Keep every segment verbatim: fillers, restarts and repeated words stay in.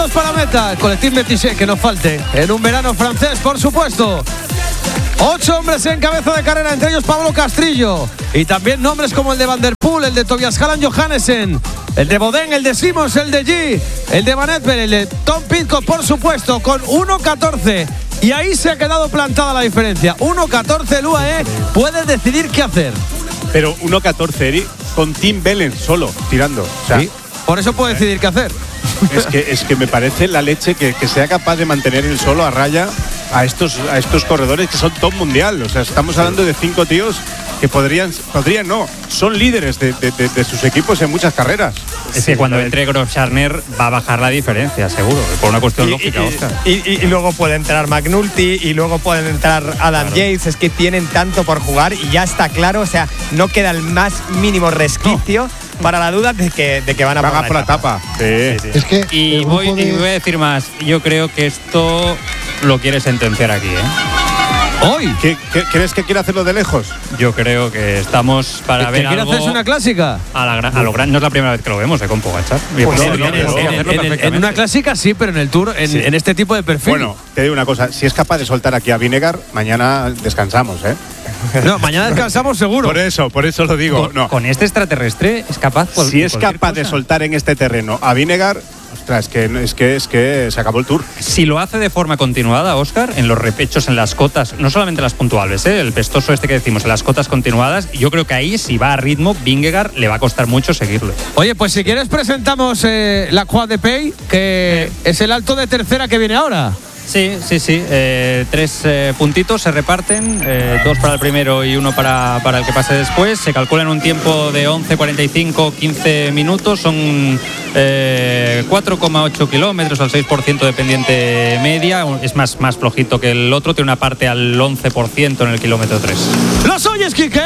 Para meta, el Collectif Métisé, que no falte en un verano francés, por supuesto. Ocho hombres en cabeza de carrera, entre ellos Pablo Castrillo. Y también nombres como el de Van der Poel, el de Tobias Hallan Johannesen, el de Bodén, el de Simons, el de G, el de Van Edberg, el de Tom Pidcock, por supuesto, con uno catorce. Y ahí se ha quedado plantada la diferencia. uno catorce, el U A E puede decidir qué hacer. Pero uno catorce, Eri, con Tim Wellens solo, tirando. O sea, sí, por eso puede decidir qué hacer. Es que, es que me parece la leche que, que sea capaz de mantener el solo a raya a estos, a estos corredores que son top mundial. O sea, estamos hablando de cinco tíos que podrían, podrían no, son líderes de, de, de, de sus equipos en muchas carreras. Es que cuando entre Grosjean va a bajar la diferencia, seguro, por una cuestión y, lógica, y, Oscar. Y, y, y luego puede entrar McNulty y luego pueden entrar Adam claro. Yates. Es que tienen tanto por jugar y ya está claro, o sea, no queda el más mínimo resquicio no. para la duda de que, de que van a pagar por la etapa. Sí. Sí, sí. Es que y, voy, de... y voy a decir más, yo creo que esto lo quiere sentenciar aquí, ¿eh? ¿Hoy? ¿Qué, qué, ¿Crees que quiere hacerlo de lejos? Yo creo que estamos para ver quiere algo… hacerse una clásica? A, la, a lo gran, no es la primera vez que lo vemos, ¿eh? Con Pogačar. Pues no, no, en, en, en, en una clásica sí, pero en el Tour, en, sí. en este tipo de perfil. Bueno, te digo una cosa, si es capaz de soltar aquí a Vinegar, mañana descansamos, ¿eh? No, mañana descansamos seguro. Por eso, por eso lo digo. Con, no. con este extraterrestre es capaz… Por, si es capaz cosa. de soltar en este terreno a Vinegar… Ostras, es que, es, que, es que se acabó el Tour. Si lo hace de forma continuada, Óscar, en los repechos, en las cotas, no solamente las puntuables, ¿eh? El pestoso este que decimos, en las cotas continuadas, yo creo que ahí, si va a ritmo, Vingegaard le va a costar mucho seguirlo. Oye, pues si quieres presentamos eh, la Croix de Pey, que eh. es el alto de tercera que viene ahora. Sí, sí, sí. Eh, tres eh, puntitos se reparten, eh, dos para el primero y uno para, para el que pase después. Se calcula en un tiempo de once cuarenta y cinco, quince minutos. Son eh, cuatro coma ocho kilómetros al seis por ciento de pendiente media. Es más, más flojito que el otro. Tiene una parte al once por ciento en el kilómetro tres. ¿Los oyes, Quique?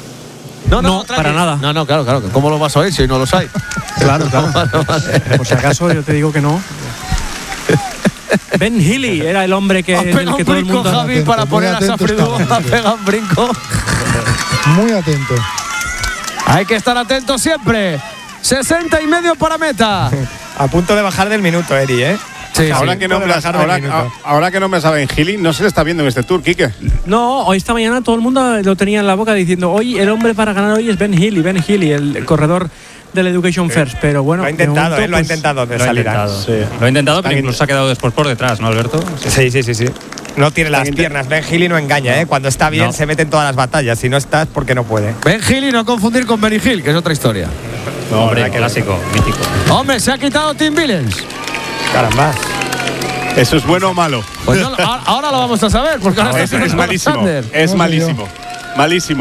No, no, no para nada. No, no, claro, claro. ¿Cómo lo vas a oír si hoy no los hay? Claro, claro. Por si acaso yo te digo que no. Ben Healy era el hombre que, en el que todo el mundo… Javi, atento, para poner a Safridú a pegar un brinco. Muy atento. Hay que estar atento siempre. sesenta y medio para meta. A punto de bajar del minuto, Eri, ¿eh? Sí, ahora, sí. Que nombras, ahora, ahora que nombras a Ben Healy, no se le está viendo en este Tour, Quique. No, hoy esta mañana todo el mundo lo tenía en la boca diciendo hoy el hombre para ganar hoy es Ben Healy, Ben Healy, el corredor del Education sí. First, pero bueno… Lo ha intentado, momento, ¿eh? Lo ha intentado de lo salir. Ha intentado, sí. Lo ha intentado, pero incluso se ha quedado después por detrás, ¿no, Alberto? Sí, sí, sí, sí. No tiene las piernas. Ben Healy no engaña, ¿eh? Cuando está bien no. se mete en todas las batallas. Si no estás, porque no puede. Ben Healy, no confundir con Benny Hill, que es otra historia. No, hombre, clásico, mítico. Hombre, se ha quitado Tim Wellens. Caramba. ¿Eso es bueno o malo? Pues no, ahora lo vamos a saber, porque ahora es, es malísimo. Es malísimo. Malísimo.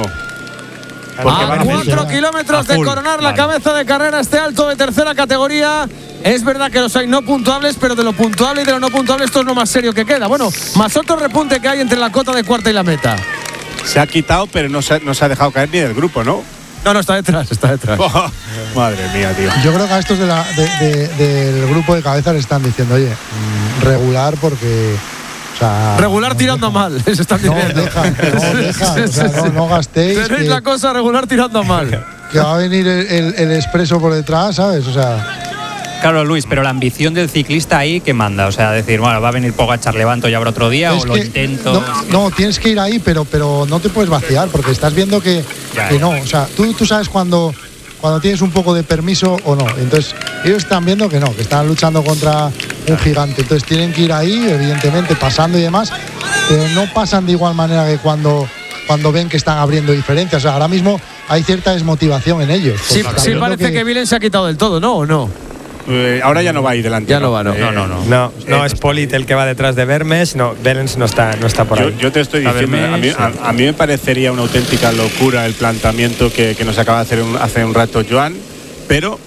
Porque a cuatro kilómetros de coronar la cabeza de carrera este alto de tercera categoría. Es verdad que los hay no puntuables, pero de lo puntuable y de lo no puntuable esto es lo más serio que queda. Bueno, más otro repunte que hay entre la cota de cuarta y la meta. Se ha quitado, pero no se, no se ha dejado caer ni del grupo, ¿no? No, no, está detrás, está detrás. Oh, madre mía, tío. Yo creo que a estos de la, de, de, del grupo de cabeza le están diciendo, oye, regular porque… O sea, regular no, tirando deja, mal, eso están diciendo. No, deja, no, deja, o sea, no, no gastéis. Tenéis que, la cosa regular tirando mal. Que va a venir el, el, el expreso por detrás, ¿sabes? O sea… Claro, Luis, pero la ambición del ciclista ahí, ¿qué manda? O sea, decir, bueno, va a venir Pogačar, levanto y habrá otro día, es o lo intento… No, no, tienes que ir ahí, pero, pero no te puedes vaciar, porque estás viendo que, ya, que no. O sea, tú, tú sabes cuando… cuando tienes un poco de permiso o no. Entonces, ellos están viendo que no, que están luchando contra un gigante. Entonces, tienen que ir ahí, evidentemente, pasando y demás, pero no pasan de igual manera que cuando, cuando ven que están abriendo diferencias. O sea, ahora mismo hay cierta desmotivación en ellos. Sí, sí parece que, que Wellens se ha quitado del todo, ¿no? ¿O no? Eh, ahora ya no va ahí delante. Ya no, no va, no. Eh, no, no, no. No, no es Polit el que va detrás de Vermes. No, Wellens no está, no está por ahí. Yo, yo te estoy diciendo, Vermes, a, mí, a, a mí me parecería una auténtica locura el planteamiento que, que nos acaba de hacer un, hace un rato Joan, pero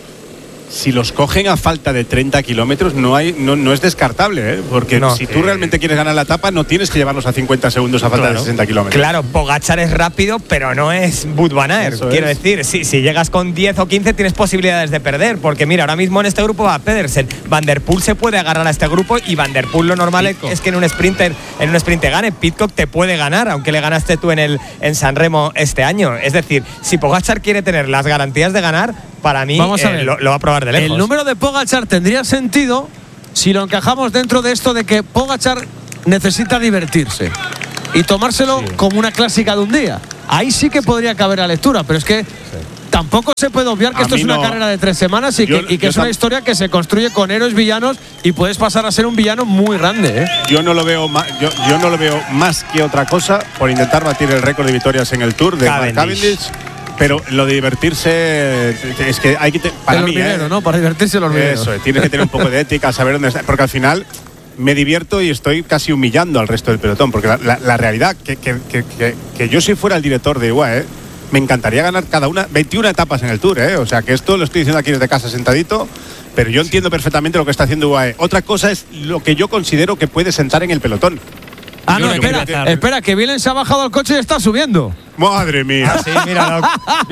si los cogen a falta de treinta kilómetros no hay no, no es descartable, ¿eh? Porque no, si tú eh, realmente quieres ganar la etapa no tienes que llevarlos a cincuenta segundos a falta claro, de sesenta kilómetros. Claro, Pogačar es rápido, pero no es Wout van Aert. Eso quiero es. decir, si, si llegas con diez o quince tienes posibilidades de perder, porque mira, ahora mismo en este grupo va Pedersen. Van der Poel se puede agarrar a este grupo y Van der Poel lo normal Pitcock. es que en un sprinter en un sprint te gane. Pidcock te puede ganar, aunque le ganaste tú en el en San Remo este año. Es decir, si Pogačar quiere tener las garantías de ganar, para mí Vamos a ver. Eh, lo, lo va a probar de lejos. El número de Pogačar tendría sentido si lo encajamos dentro de esto de que Pogačar necesita divertirse y tomárselo sí. como una clásica de un día. Ahí sí que podría caber la lectura, pero es que sí. tampoco se puede obviar que a esto es una no. carrera de tres semanas y yo, que, y que es una historia que se construye con héroes villanos y puedes pasar a ser un villano muy grande. ¿eh? Yo no lo veo más, yo, yo no lo veo más que otra cosa por intentar batir el récord de victorias en el Tour de Cavendish. Cavendish. Pero lo de divertirse es que hay que te, para el mí, hormiguero, ¿eh? ¿no? Para divertirse el hormiguero. Eso, tienes que tener un poco de ética, saber dónde está, porque al final me divierto y estoy casi humillando al resto del pelotón, porque la, la, la realidad que, que, que, que, que yo si fuera el director de U A E, me encantaría ganar cada una veintiuna etapas en el Tour, ¿eh? O sea, que esto lo estoy diciendo aquí desde casa sentadito, pero yo entiendo perfectamente lo que está haciendo U A E. Otra cosa es lo que yo considero que puede sentar en el pelotón. Ah, no, espera, que, espera, que Vilen se ha bajado al coche y está subiendo. Madre mía. Ah, sí, míralo.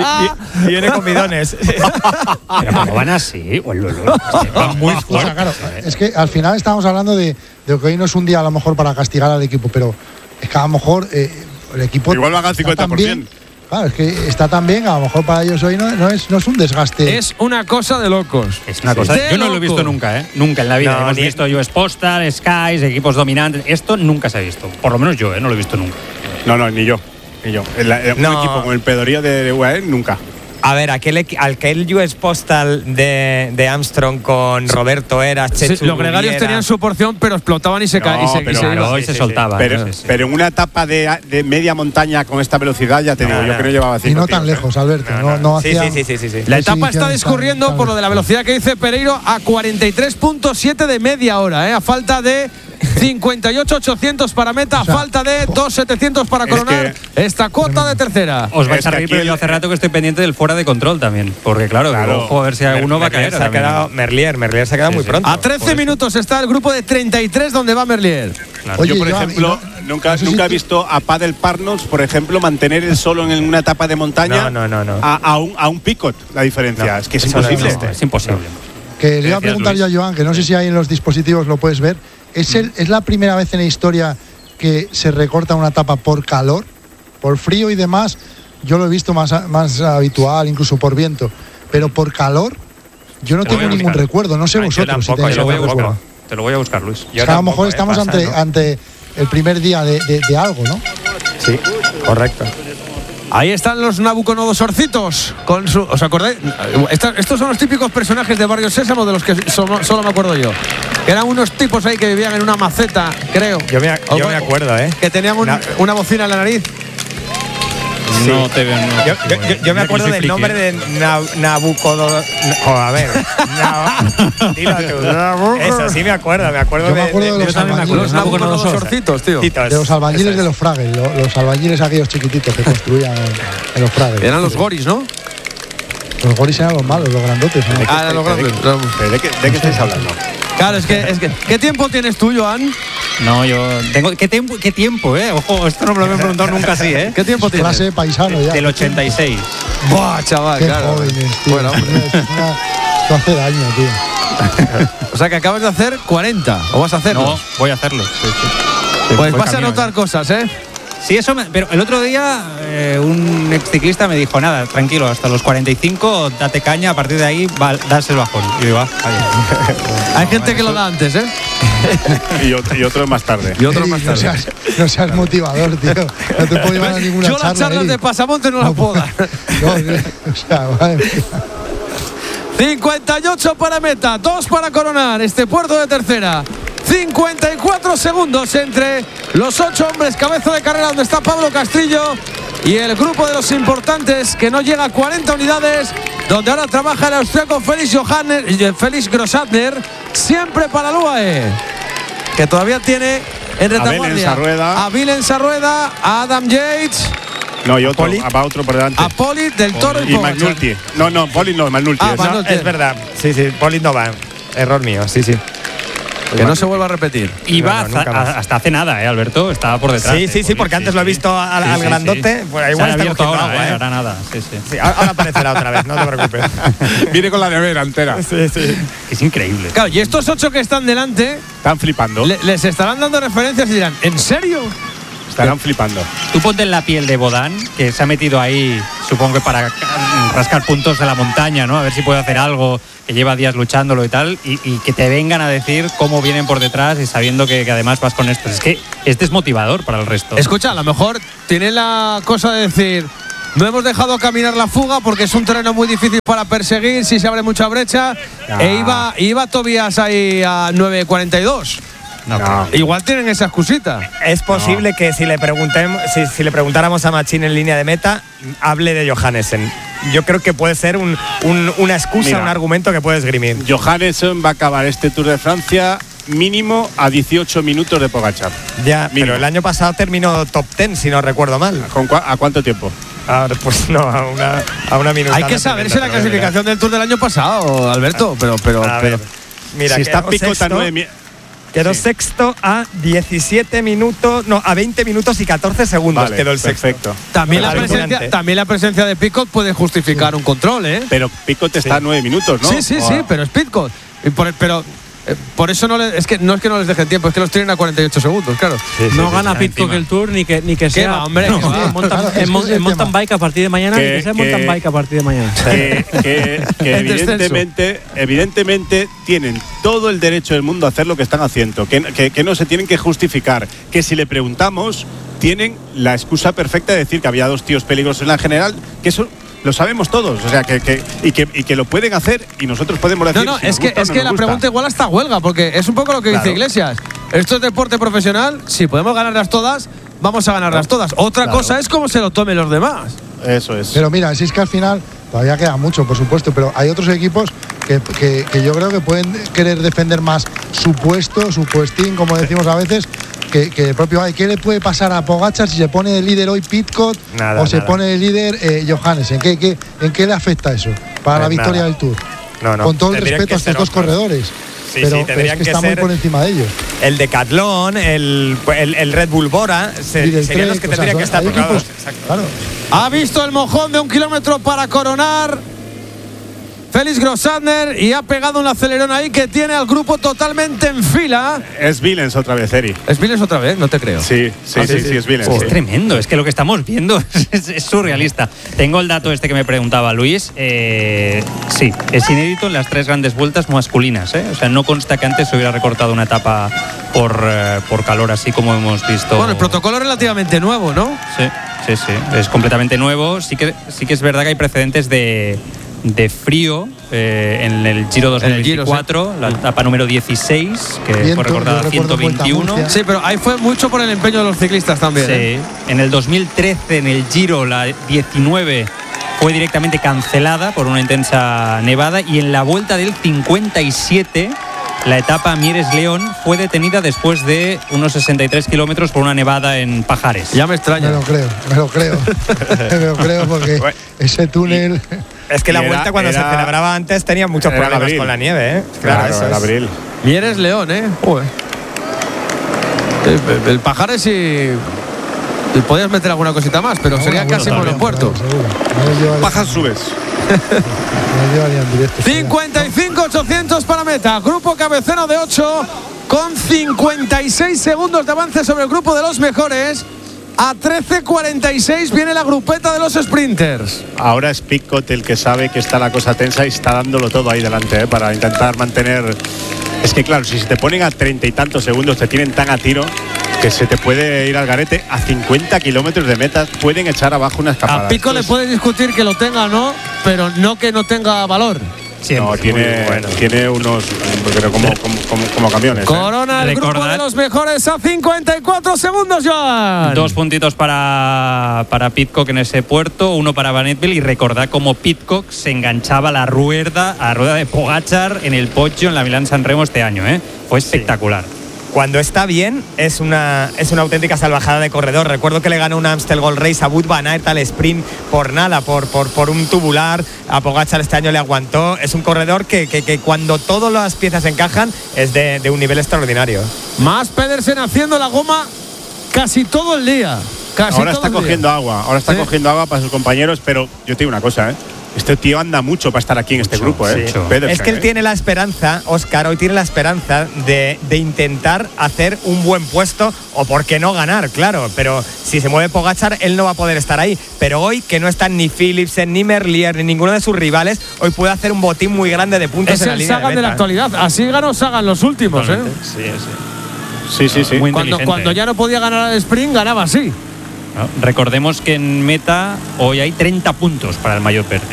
Viene con bidones. Pero ¿cómo van así? Van muy fuertes. O sea, claro, es que al final estamos hablando de, de que hoy no es un día a lo mejor para castigar al equipo, pero es que a lo mejor eh, el equipo. Igual va a ganar cincuenta por ciento. Claro, es que está tan bien, a lo mejor para ellos hoy no, no, es, no es un desgaste. Es una cosa de locos. Es una cosa. Sí. Yo no lo he visto nunca, ¿eh? Nunca en la vida. No, Hemos visto U S Postal, Skies, equipos dominantes. Esto nunca se ha visto. Por lo menos yo, ¿eh? No lo he visto nunca. No, no, ni yo. Ni yo. El, el, no. Un equipo con el pedorío de U A E, nunca. A ver, aquel, aquel U S Postal de, de Armstrong con Roberto Heras, sí, los gregarios tenían su porción, pero explotaban y se caían. No, y se, pero, y se, claro, y se sí, soltaban. Pero, sí, sí. pero en una etapa de, de media montaña con esta velocidad, ya te digo, no, yo no. creo que llevaba cinco. Y no tíos, tan ¿eh? lejos, Alberto. No, no. No, no sí, hacía, sí, sí, sí, sí. La etapa está discurriendo por lo de la velocidad que dice Pereiro a cuarenta y tres punto siete de media hora, ¿eh? A falta de cincuenta y ocho ochocientos para meta, o sea, a falta de dos setecientos para coronar que, esta cuota de tercera. Os vais a reír, pero yo hace rato que estoy pendiente del fuera de control también. Porque claro, claro. ojo a ver si alguno Mer, va a caer. Se ha quedado Merlier, Merlier se ha quedado sí, muy sí. pronto. A trece minutos está el grupo de treinta y tres donde va Merlier. Claro. Oye, yo, por Joan, ejemplo, no, nunca, no sé nunca si he visto a Padel Partners, por ejemplo, mantener el solo en una etapa de montaña no, no, no, no. A, a, un, a un picot la diferencia. No, es que es imposible. No, es imposible. Que le iba a preguntar yo a Joan, que no sé si hay en los dispositivos, lo puedes ver. ¿Es, el, ¿Es la primera vez en la historia que se recorta una etapa por calor, por frío y demás? Yo lo he visto más, más habitual, incluso por viento. Pero por calor, yo no tengo ningún recuerdo. No sé vosotros. Si te, lo voy a buscar. Te lo voy a buscar, Luis. O sea, a lo mejor estamos eh, pasa, ante, ¿no? ante el primer día de, de, de algo, ¿no? Sí, correcto. Ahí están los nabucodonosorcitos con su, ¿os acordáis? Esta, estos son los típicos personajes de Barrio Sésamo de los que solo, solo me acuerdo yo. Que eran unos tipos ahí que vivían en una maceta, creo. Yo me, yo o, me acuerdo, ¿eh? Que tenían un, no. una bocina en la nariz. Sí. No te veo. No, yo, yo, yo, yo me acuerdo del friki. nombre de Nabucodonosor. Oh, a ver. Dilo tú. Eso sí me acuerdo. Me acuerdo yo de, me acuerdo de, de, de los albañiles. Los nabucodonosorcitos, tío. De los albañiles de los Fraggles. Los, los albañiles aquellos chiquititos que construían en, en los Fraggles. Eran los goris, ¿no? Los goris eran los malos, los grandotes. ¿no? Ah, eran los grandes. ¿De qué, de qué estáis hablando? Claro, es que, es que. ¿Qué tiempo tienes tú, Joan? No, yo tengo. ¿Qué tiempo, qué tiempo eh? Ojo, esto no me lo he preguntado nunca así, ¿eh? ¿Qué tiempo tienes? Clase paisano ya. Del ochenta y seis. Buah, chaval, qué claro. Jóvenes, tío. Bueno, esto hace daño, tío. O sea, que acabas de hacer cuarenta. ¿O vas a hacerlo? No, voy a hacerlo. Sí, sí. Pues vas a notar cosas, ¿eh? Sí, eso me, pero el otro día eh, un ex ciclista me dijo, nada, tranquilo, hasta los cuarenta y cinco date caña, a partir de ahí va, das el bajón. Y yo digo, ah, hay no, gente que eso... lo da antes, ¿eh? y, otro, y otro más tarde. Y otro más tarde. No seas, no seas motivador, tío. No te puedo llevar a ninguna yo charla. Yo las charlas ahí. de pasamonte no, no las puedo dar. No, o sea, madre mía. cincuenta y ocho para meta, dos para coronar este puerto de tercera. cincuenta y cuatro segundos entre los ocho hombres cabeza de carrera donde está Pablo Castrillo y el grupo de los importantes que no llega a cuarenta unidades, donde ahora trabaja el austriaco Felix Johanner, Felix Grossatner, siempre para el U A E, que todavía tiene en retaguardia a Vilen Sarrueda, a Adam Yates. No, y otro, va otro por delante. A Poli del Toro y, y McNulty. No, no, Poli no, McNulty. Ah, no, es verdad. Sí, sí, Poli no va. Error mío, sí, sí. Que no se vuelva a repetir. Y va no, no, hasta, hasta hace nada, ¿eh, Alberto? Estaba por detrás. Sí, sí, sí, porque sí, antes sí, lo he visto al, sí, al grandote. Sí, sí. Pues igual se está abierto ahora, agua, ¿eh? ¿eh? Ahora nada. Sí, sí. Sí, ahora aparecerá otra vez, no te preocupes. Viene con la nevera entera. Sí, sí. Es increíble. Claro, y estos ocho que están delante. Están flipando. Le, les estarán dando referencias y dirán, ¿en serio? Estarán flipando. Tú ponte en la piel de Bodán, que se ha metido ahí, supongo que para rascar puntos de la montaña, ¿no? A ver si puede hacer algo, que lleva días luchándolo y tal, y, y que te vengan a decir cómo vienen por detrás y sabiendo que, que además vas con esto. Es que es desmotivador para el resto. Escucha, a lo mejor tiene la cosa de decir, no hemos dejado caminar la fuga porque es un terreno muy difícil para perseguir, si se abre mucha brecha, ah. e iba, iba Tobias ahí a nueve cuarenta y dos. No, no. Igual tienen esa excusita. Es posible no. que si le preguntemos, si, si le preguntáramos a Machín en línea de meta, hable de Johannesen. Yo creo que puede ser un, un, una excusa, Mira, un argumento que puede esgrimir. Johannesen va a acabar este Tour de Francia mínimo a dieciocho minutos de Pogačar. Ya, mínimo. Pero el año pasado terminó top diez, si no recuerdo mal. ¿Con cua ¿A cuánto tiempo? Ah, pues no, a una, a una minuta. Hay que saberse la clasificación del Tour del año pasado, Alberto, pero, pero, a pero ver, mira, si está Picot a nueve. Quedó sí. sexto a diecisiete minutos, no, a veinte minutos y catorce segundos vale, quedó el sexto. Perfecto. También la, presencia, también la presencia de Picot puede justificar sí. un control, ¿eh? Pero Picot está sí. a nueve minutos, ¿no? Sí, sí, o sí, a... pero es Picot. Pero eh, por eso no le, es que no es que no les dejen tiempo, es que los tienen a cuarenta y ocho segundos, claro. Sí, sí, no sí, gana sí, Picot el Tour ni que ni que sea. Va, hombre, no, que va. En mountain, claro, en, en, en mountain bike a partir de mañana, que, ni que sea que, mountain bike a partir de mañana. Que, que, que evidentemente, evidentemente tienen todo el derecho del mundo a hacer lo que están haciendo, que, que, que no se tienen que justificar, que si le preguntamos tienen la excusa perfecta de decir que había dos tíos peligrosos en la general, que eso lo sabemos todos, o sea, que, que, y, que, y que lo pueden hacer y nosotros podemos decir. No, no, si es que, es no que la gusta. pregunta igual hasta huelga, porque es un poco lo que claro. dice Iglesias. Esto es deporte profesional, si podemos ganarlas todas, vamos a ganarlas claro. todas. Otra claro. cosa es cómo se lo tomen los demás. Eso es. Pero mira, si es que al final todavía queda mucho, por supuesto, pero hay otros equipos que, que, que yo creo que pueden querer defender más su puesto, su puestín, como decimos a veces, que, que el propio hay. ¿Qué le puede pasar a Pogačar si se pone de líder hoy Pidcock nada, o se nada. pone de líder eh, Johannesen? ¿En qué, qué, ¿En qué le afecta eso para pues la victoria nada. del Tour? No, no. Con todo el respeto a estos dos otros. corredores. Sí, pero, sí, pero es que, que está muy por encima de ellos. El Decathlon, el, el, el Red Bull Bora, se, serían los que tendrían o sea, que estar tocados. Claro. Ha visto el mojón de un kilómetro para coronar Félix Grossander y ha pegado un acelerón ahí que tiene al grupo totalmente en fila. Es Villens otra vez, Eri. ¿Es Villens otra vez? No te creo. Sí, sí, ah, sí, sí, sí, sí, es Villens. Oh, sí. Es tremendo, es que lo que estamos viendo es, es surrealista. Tengo el dato este que me preguntaba Luis. Eh, sí, es inédito en las tres grandes vueltas masculinas. ¿eh? O sea, no consta que antes se hubiera recortado una etapa por, eh, por calor, así como hemos visto. Bueno, el protocolo es relativamente nuevo, ¿no? Sí, sí, sí. Es completamente nuevo. Sí que, sí que es verdad que hay precedentes de... de frío eh, en el Giro dos mil veinticuatro, Giro, sí. la etapa número dieciséis, que Viento, fue recordada a ciento veintiuno. Sí, pero ahí fue mucho por el empeño de los ciclistas también. Sí. ¿eh? En el dos mil trece, en el Giro, la diecinueve fue directamente cancelada por una intensa nevada, y en la vuelta del cincuenta y siete, la etapa Mieres-León fue detenida después de unos sesenta y tres kilómetros por una nevada en Pajares. Ya me extraña. Me lo creo, me lo creo. me lo creo porque ese túnel... Es que la era, vuelta cuando era, se celebraba antes tenía muchos problemas abril. con la nieve, ¿eh? Claro, claro eso en abril. Mieres-León, ¿eh? Uy. El, el Pajares y... y podías meter alguna cosita más, pero no, sería bueno, casi monopuerto. Pajas subes. cincuenta y cinco ochocientos para meta. Grupo cabecero de ocho con cincuenta y seis segundos de avance sobre el grupo de los mejores. A trece cuarenta y seis viene la grupeta de los sprinters. Ahora es Pidcock el que sabe que está la cosa tensa y está dándolo todo ahí delante, ¿eh? Para intentar mantener... Es que claro, si se te ponen a treinta y tantos segundos, te tienen tan a tiro que se te puede ir al garete. A cincuenta kilómetros de meta pueden echar abajo una escapada. A Pidcock le puede discutir que lo tenga o no, pero no que no tenga valor. Siempre. No, tiene, bueno. tiene unos pero como, como, como, como camiones. Corona ¿eh? el grupo de los mejores a cincuenta y cuatro segundos, Joan. Dos puntitos para, para Pidcock en ese puerto, uno para Van Eetveld, y recordad cómo Pidcock se enganchaba a la rueda, a la rueda de Pogačar en el Poggio en la Milán-San Remo este año, ¿eh? Fue espectacular. Sí. Cuando está bien, es una, es una auténtica salvajada de corredor. Recuerdo que le ganó un Amstel Gold Race a Wout van Aert al sprint por nada, por, por, por un tubular. A Pogačar este año le aguantó. Es un corredor que, que, que cuando todas las piezas encajan es de, de un nivel extraordinario. Más Pedersen haciendo la goma casi todo el día. Casi ahora todo está el cogiendo día. agua, ahora está ¿Sí? cogiendo agua para sus compañeros, pero yo te digo una cosa, ¿eh? Este tío anda mucho para estar aquí en este Mucho, grupo, ¿eh? sí. Pedersen, Es que él ¿eh? tiene la esperanza, Óscar, hoy tiene la esperanza de, de intentar hacer un buen puesto o por qué no ganar, claro. Pero si se mueve Pogačar, él no va a poder estar ahí. Pero hoy, que no están ni Philipsen, ni Merlier, ni ninguno de sus rivales, hoy puede hacer un botín muy grande de puntos Es en la el línea Sagan de de la meta. actualidad. Así ganó Sagan los últimos, ¿eh? Totalmente. Sí, sí. Sí, sí, sí. Muy Cuando, inteligente. cuando ya no podía ganar al sprint, ganaba así. ¿No? Recordemos que en meta hoy hay treinta puntos para el maillot verde.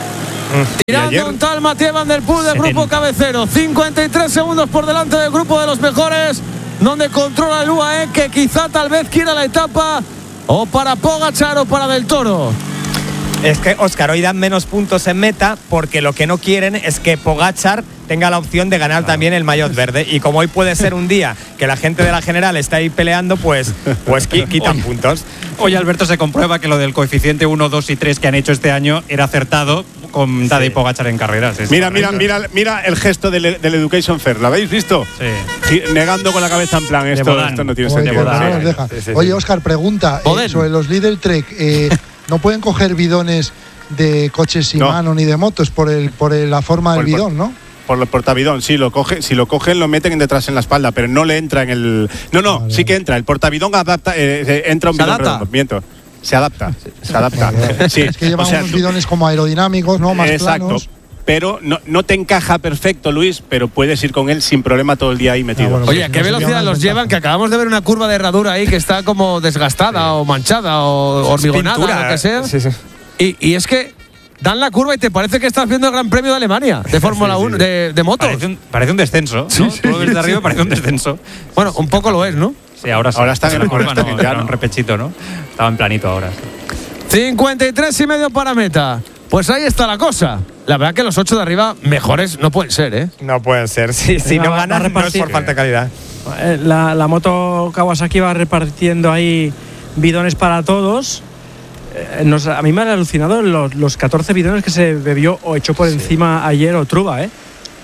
Tirando ayer- un tal Mathieu Van Der Poel del setenta. grupo cabecero. cincuenta y tres segundos por delante del grupo de los mejores, donde controla el U A E, que quizá tal vez quiera la etapa o para Pogačar o para Del Toro. Es que, Óscar, hoy dan menos puntos en meta porque lo que no quieren es que Pogačar tenga la opción de ganar también el maillot verde. Y como hoy puede ser un día que la gente de la general está ahí peleando, pues, pues qui- quitan puntos. Hoy, Alberto, se comprueba que lo del coeficiente uno, dos y tres que han hecho este año era acertado con Tadej Pogačar en carreras. Es Mira, mira, correcto. mira, mira el gesto del, del Education Fair. ¿Lo habéis visto? Sí. Gi- Negando con la cabeza en plan, esto, Bodán. esto no tiene Oye, sentido. que no Bodán. nos deja. Sí, sí, sí. Oye, Óscar, pregunta eh, Boden. sobre los Lidl Trek. Eh, ¿No pueden coger bidones de coches sin No. mano ni de motos por el por el- la forma del Por el- bidón, no? Por el portabidón, sí, lo coge, si lo cogen lo meten detrás en la espalda, pero no le entra en el. No, no, Vale, sí que vale. entra. El portabidón adapta, eh, eh, entra un ¿Se bidón adapta? redondo. Miento. Se adapta. Se adapta. Vale, vale. Sí, Es que llevan o sea, unos tú- bidones como aerodinámicos, ¿no? Más Exacto. planos. Pero no, no te encaja perfecto, Luis, pero puedes ir con él sin problema todo el día ahí metido. Ah, bueno. Oye, pues ¿qué no sería velocidad una los desventaja. llevan? Que acabamos de ver una curva de herradura ahí que está como desgastada o manchada o hormigonada, Pintura. lo que sea. Sí, sí. Y, y es que dan la curva y te parece que estás viendo el Gran Premio de Alemania de Fórmula sí, uno, sí. de, de motos. Parece un, parece un descenso, ¿no? Tú lo ves de arriba, parece un descenso. Bueno, un poco lo es, ¿no? Sí, ahora sí. Ahora está en- la curva, ahora está no, en llano. era un repechito, ¿no? Estaba en planito ahora. cincuenta y tres y medio para meta. Pues ahí está la cosa. La verdad que los ocho de arriba mejores no pueden ser, ¿eh? No pueden ser. Si, si Venga, no va- va a ganan, no es repartir. por falta de calidad. Eh, La, la moto Kawasaki va repartiendo ahí bidones para todos. Eh, nos- a mí me han alucinado los, los catorce bidones que se bebió o echó por encima ayer Otruba, ¿eh?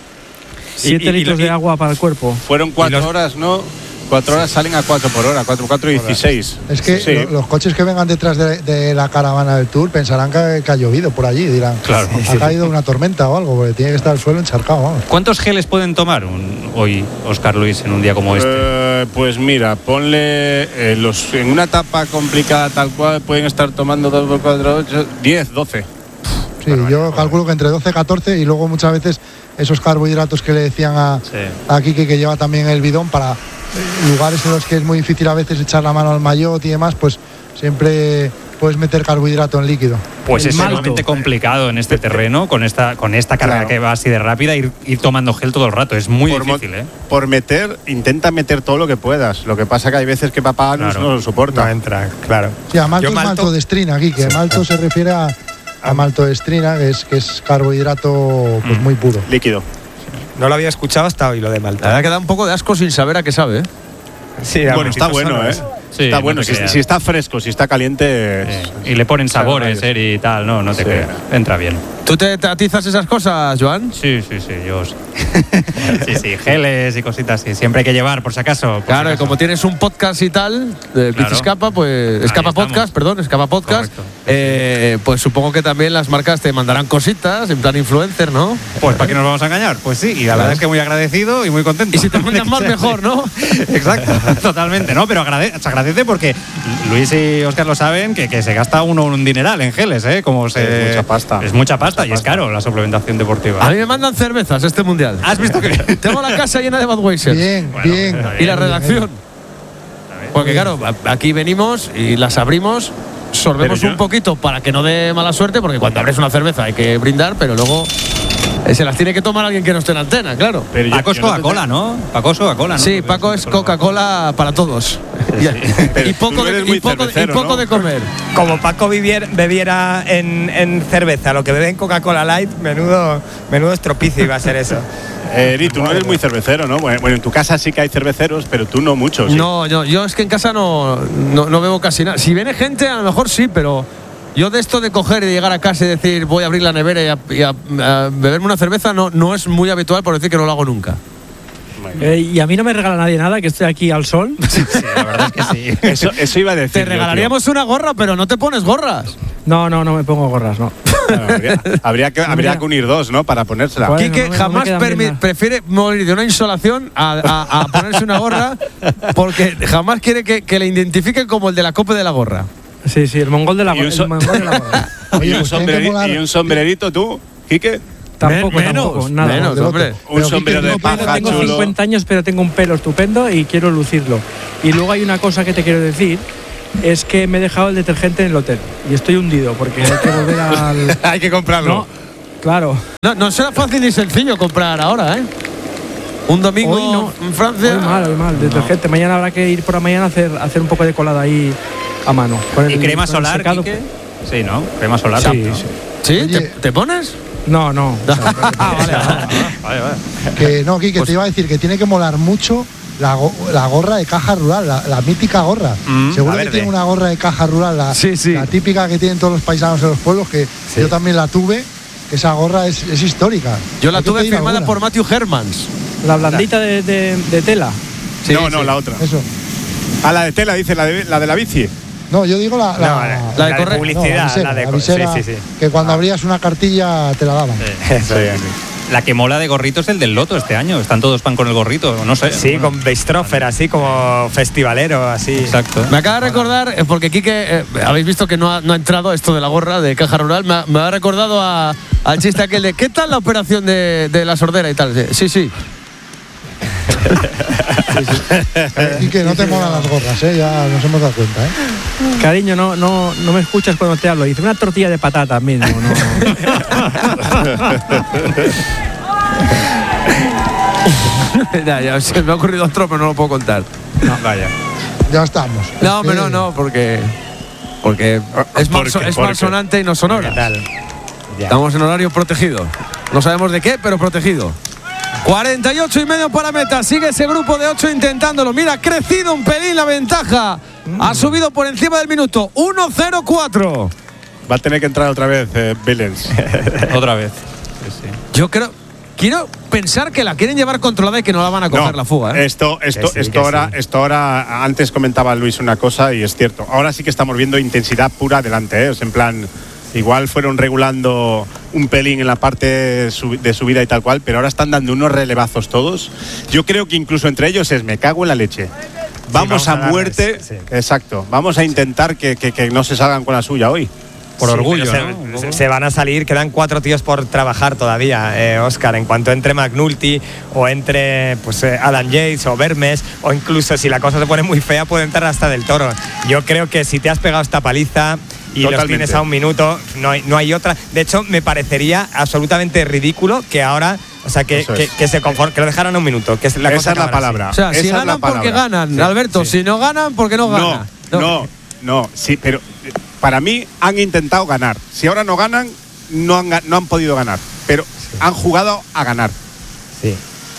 Siete y- y litros lo- de agua para el cuerpo. Fueron cuatro Y los- horas, ¿no? Cuatro horas salen a cuatro por hora, cuatro, cuatro y dieciséis. Es que Sí. lo- los coches que vengan detrás de, de la caravana del Tour pensarán que, que ha llovido por allí. Dirán, Claro. ha caído una tormenta o algo, porque tiene que estar el suelo encharcado. Vamos. ¿Cuántos geles pueden tomar un- hoy, Óscar Luis, en un día como este? Eh, pues mira, ponle eh, los en una etapa complicada tal cual pueden estar tomando dos por cuatro, ocho, diez, doce. Sí, yo calculo que entre doce y catorce y luego muchas veces esos carbohidratos que le decían a, Sí. a Quique que lleva también el bidón para eh, lugares en los que es muy difícil a veces echar la mano al maillot y demás, pues siempre puedes meter carbohidrato en líquido. Pues El es malto. sumamente complicado en este terreno, con esta, con esta carga Claro. que va así de rápida, ir, ir tomando gel todo el rato. Es muy por, mo- difícil, ¿eh? por meter, intenta meter todo lo que puedas. Lo que pasa que hay veces que papá no- Claro. no lo soporta. No entra, claro. Sí, a malto Yo es malto de estrina aquí, que malto se refiere a, a malto de estrina, que es, que es carbohidrato pues, muy puro. Líquido. No lo había escuchado hasta hoy, lo de La Malta. verdad que da un poco de asco sin saber a qué sabe, ¿eh? Sí, Bueno, está bueno, ¿eh? Sí, está no bueno. te Si, creas. si está fresco, si está caliente. Eh, es- y le ponen Sabe sabores, rayos. eh, y tal, no, no te Sí. creas. Entra bien. ¿Tú te, te atizas esas cosas, Joan? Sí, sí, sí, yo sí. sí, sí, geles y cositas así. Siempre hay que llevar, por si acaso. por Claro, si y como acaso. tienes un podcast y tal, de Claro. Bici Escapa, pues. Ahí Escapa estamos. Podcast, perdón, Escapa Podcast. Correcto. Eh, pues supongo que también las marcas te mandarán cositas, en plan influencer, ¿no? Pues ¿para qué nos vamos a engañar? Pues sí, y la verdad es que muy agradecido y muy contento. Y si te mandan más, mejor, ¿no? Exacto, totalmente. No, pero agrade- se agradece porque Luis y Óscar lo saben que, que se gasta uno un dineral en geles, ¿eh? Como se, Es mucha pasta. Es mucha pasta y es caro la suplementación deportiva. A mí me mandan cervezas este mundial. ¿Has visto que.? Tengo la casa llena de Budweiser. Bien, Bueno, bien. está Y la bien, redacción. Porque claro, a- aquí venimos y las abrimos, sorbemos Pero yo- un poquito para que no dé mala suerte, porque cuando abres una cerveza hay que brindar, pero luego eh, se las tiene que tomar alguien que no esté en antena, claro. Pero yo- Paco es yo no te- Coca-Cola, ¿no? Paco es Coca-Cola, ¿no? Sí, Paco es Coca-Cola para todos. Pero y tú poco, no de, eres y muy poco, de- y cervecero, poco ¿no? de comer. Como Paco vivier- bebiera en, en cerveza lo que bebe en Coca-Cola Light, menudo, menudo estropicio iba a ser eso. Eh, Eri, tú no eres muy cervecero, ¿no? Bueno, bueno, en tu casa sí que hay cerveceros, pero tú no mucho. ¿sí? No, yo, yo es que en casa no, no, no bebo casi nada. Si viene gente, a lo mejor sí, pero yo de esto de coger y de llegar a casa y decir voy a abrir la nevera y a, y a- a beberme una cerveza no, no es muy habitual, por decir que no lo hago nunca. Eh, y a mí no me regala nadie nada, que estoy aquí al sol. Sí, la verdad es que sí. Eso, eso iba a decir. Te yo, tío. regalaríamos una gorra, pero no te pones gorras. No, no, no me pongo gorras, no. Bueno, habría, habría, que, habría que unir dos, ¿no? Para ponérsela. Bueno, Quique no me- jamás no me quedan bien permi- nada. prefiere morir de una insolación a, a- a ponerse una gorra porque jamás quiere que, que le identifiquen como el de la copa de la gorra. Sí, sí, el mongol de la Y un el so- mongol de la gorra. y, Oye, un pues tiene que sombreri- molar. y un sombrerito, tú, Quique. Tampoco, Men- menos, tampoco, nada. menos, del otro. hombre. Un Pero, sombrero Quique, de no puedo- paja Tengo chulo. cincuenta años, pero tengo un pelo estupendo y quiero lucirlo. Y luego hay una cosa que te quiero decir, es que me he dejado el detergente en el hotel y estoy hundido porque hay que volver al... Hay que comprarlo. No, claro. No, no será fácil ni sencillo comprar ahora, ¿eh? Un domingo Hoy no. en Francia. Hoy mal, hoy mal, detergente. Mañana habrá que ir por la mañana a hacer, a hacer un poco de colada ahí a mano. Con ¿Y el- crema con el solar, secado. Quique? Sí, ¿no? Crema solar. Sí, ¿no? sí. ¿Sí? Oye. ¿Te, te pones? No, no. Ah, vale, vale. Vale, vale. Que no, Quique, te iba a decir que tiene que molar mucho la, go- la gorra de caja rural, la, la mítica gorra. Mm, Seguro la que verde. tiene una gorra de caja rural, la, Sí, sí. la típica que tienen todos los paisanos en los pueblos, que yo también la tuve, que esa gorra es, es histórica. Yo la Hay que tuve pedir firmada alguna. por Matthew Hermans. La blandita de, de- de tela. Sí, no, no, sí. la otra. Eso. Ah, la de tela, dice, la de la, de la bici. No, yo digo la, la, No, la de la de corre- publicidad, no, la de la co- visera, sí, sí, sí. que cuando abrías una cartilla te la daban. Eso es. La que mola de gorrito es el del Loto este año. Están todos pan con el gorrito, no sé. Sí, Bueno, con Beistrofer, así como festivalero, así. Exacto. Me acaba de recordar, eh, porque Quique, eh, habéis visto que no ha, no ha entrado esto de la gorra de caja rural, me ha, me ha recordado a- al chiste aquel de ¿qué tal la operación de, de la sordera y tal? Sí, sí. Y que no te molan las gorras, ¿eh? Ya nos hemos dado cuenta, ¿eh? Cariño, no, no, no me escuchas cuando te hablo. Dice una tortilla de patata mismo. No. ya, ya, se me ha ocurrido otro, pero no lo puedo contar. No, vaya. Ya estamos. No, Es hombre, que- no, no, porque. Porque es, ¿Por malso- qué? es ¿Por qué? malsonante y no ¿Qué sonora. tal? Ya. Estamos en horario protegido. No sabemos de qué, pero protegido. cuarenta y ocho y medio para meta. Sigue ese grupo de ocho intentándolo. Mira, ha crecido un pelín la ventaja. Ha subido por encima del minuto. uno cero cuatro. Va a tener que entrar otra vez eh, Billens. Otra vez. Sí, sí. Yo creo. Quiero pensar que la quieren llevar controlada y que no la van a coger No, la fuga. ¿eh? Esto, esto, Que sí, esto que ahora, sí. esto ahora, antes comentaba Luis una cosa y es cierto. Ahora sí que estamos viendo intensidad pura adelante, ¿eh? O sea, en plan, igual fueron regulando un pelín en la parte sub- de subida y tal cual, pero ahora están dando unos relevazos todos. Yo creo que incluso entre ellos es me cago en la leche. Vamos, vamos a a darles, muerte. sí. Exacto. Vamos a intentar que, que- que no se salgan con la suya hoy. Por Sí, orgullo, pero ¿no? se, se van a salir, quedan cuatro tíos por trabajar todavía, eh, Oscar. En cuanto entre McNulty o entre pues, eh, Adam Yates o Vermes, o incluso si la cosa se pone muy fea, puede entrar hasta Del Toro. Yo creo que si te has pegado esta paliza y los Totalmente. tienes a un minuto, no hay, no hay otra. De hecho, me parecería absolutamente ridículo que ahora, o sea, que, Eso que, es. que se conform- que lo dejaran a un minuto. Que es la Esa cosa es la acabara así. palabra. O sea, si Esa es la ganan porque palabra. ganan, Sí. Alberto. Si no ganan porque no No, ganan. no, no, sí, pero eh, para mí han intentado ganar. Si ahora no ganan, no han, ga- no han podido ganar, pero han jugado a ganar. Sí.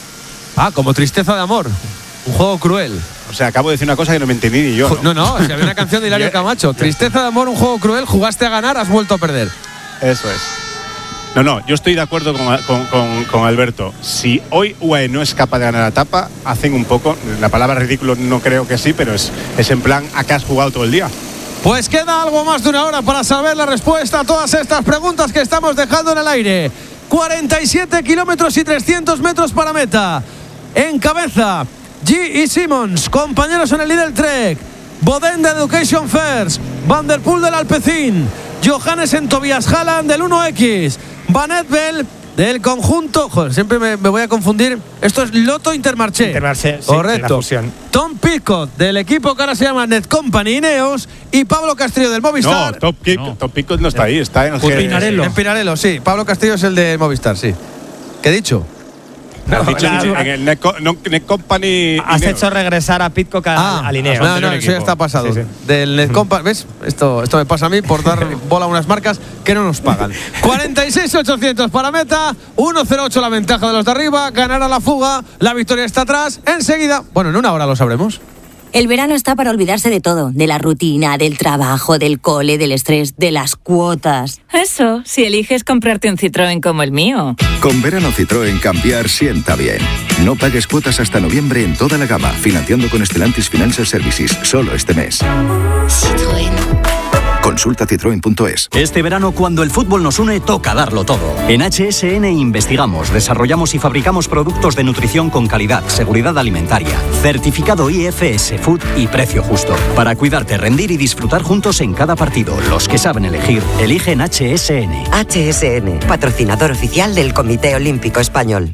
Ah, como Tristeza de Amor. Un juego cruel. O sea, acabo de decir una cosa que no me entendí ni yo. Ju- No, no, si había una canción de Hilario Ya- Camacho. Tristeza de Amor, un juego cruel. Jugaste a ganar, has vuelto a perder. Eso es. No, no, yo estoy de acuerdo con, con- con- con Alberto. Si hoy U A E no es capaz de ganar la etapa, hacen un poco, la palabra ridículo no creo que sí, pero es, es en plan, ¿a qué has jugado todo el día? Pues queda algo más de una hora para saber la respuesta a todas estas preguntas que estamos dejando en el aire. cuarenta y siete kilómetros y trescientos metros para meta. En cabeza, G y Simmons, compañeros en el Lidl Trek. Boden de Education First. Van der Poel del Alpecin. Johannes en Tobias Halland del uno equis. Van Etbel del conjunto. Joder, siempre me, me voy a confundir. Esto es Lotto Intermarché. Intermarché, sí, Correcto. la fusión. Tom Pitcock del equipo que ahora se llama Net Company Ineos. Y Pablo Castillo del No, Movistar. Top Pick, No. Top Pick no está ahí, está en Pues G- Pinarello. En Pinarello, sí. Pablo Castillo es el de Movistar, sí. ¿Qué he dicho? No, has dicho claro. en el Net, Co- no, Net Company. Has Ineos. hecho regresar a Pitcock al, Ah, al Ineos. no, no, anterior eso ya equipo. está pasado. Sí, sí. Del Net Company, ¿ves? Esto, esto me pasa a mí por dar bola a unas marcas que no nos pagan. cuarenta y seis ochocientos para meta, uno cero ocho la ventaja de los de arriba, ganará la fuga, la victoria está atrás. Enseguida, bueno, en una hora lo sabremos. El verano está para olvidarse de todo, de la rutina, del trabajo, del cole, del estrés, de las cuotas. Eso, si eliges comprarte un Citroën como el mío. Con verano Citroën cambiar sienta bien. No pagues cuotas hasta noviembre en toda la gama, financiando con Stellantis Financial Services, solo este mes. Citroën. Consulta citroen punto es. Este verano, cuando el fútbol nos une, toca darlo todo. En H S N investigamos, desarrollamos y fabricamos productos de nutrición con calidad, seguridad alimentaria, certificado I F S Food y precio justo. Para cuidarte, rendir y disfrutar juntos en cada partido. Los que saben elegir, eligen H S N. H S N, patrocinador oficial del Comité Olímpico Español.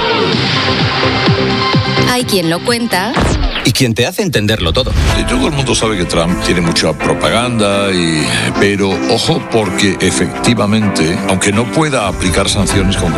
Hay quien lo cuenta y quien te hace entenderlo todo. Todo el mundo sabe que Trump tiene mucha propaganda, y, pero ojo, porque efectivamente, aunque no pueda aplicar sanciones con